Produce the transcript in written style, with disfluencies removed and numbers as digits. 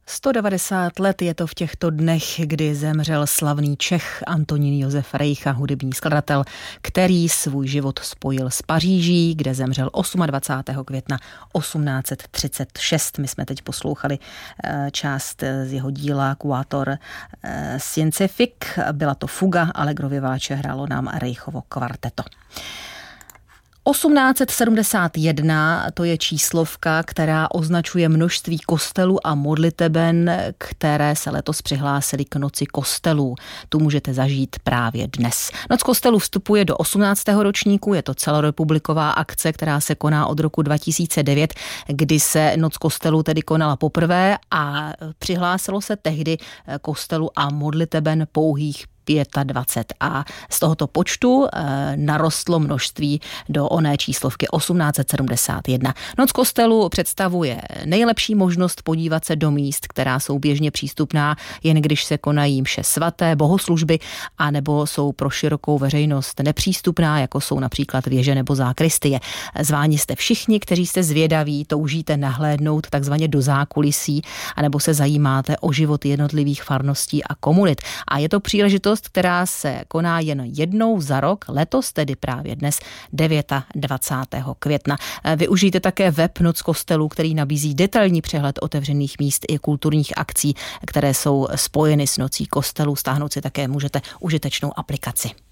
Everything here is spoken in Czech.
190 let je to v těchto dnech, kdy zemřel slavný Čech Antonín Josef Rejcha, hudební skladatel, který svůj život spojil s Paříží, kde zemřel 28. května 1836. My jsme teď poslouchali část z jeho díla Quatuor Scientifique. Byla to fuga, Allegro vivace, hrálo nám Rejchovo kvarteto. 1871 to je číslovka, která označuje množství kostelů a modliteben, které se letos přihlásily k noci kostelů. Tu můžete zažít právě dnes. Noc kostelů vstupuje do 18. ročníku, je to celorepubliková akce, která se koná od roku 2009, kdy se Noc kostelů tedy konala poprvé a přihlásilo se tehdy kostelů a modliteben pouhých 25 a z tohoto počtu narostlo množství do oné číslovky 1871. Noc kostelů představuje nejlepší možnost podívat se do míst, která jsou běžně přístupná, jen když se konají mše svaté, bohoslužby, anebo jsou pro širokou veřejnost nepřístupná, jako jsou například věže nebo zákristie. Zváni jste všichni, kteří jste zvědaví, toužíte nahlédnout takzvaně do zákulisí, anebo se zajímáte o život jednotlivých farností a komunit. A je to příležitost, která se koná jen jednou za rok, letos tedy právě dnes 29. května. Využijte také web Noc kostelů, který nabízí detailní přehled otevřených míst i kulturních akcí, které jsou spojeny s Nocí kostelů. Stáhnout si také můžete užitečnou aplikaci.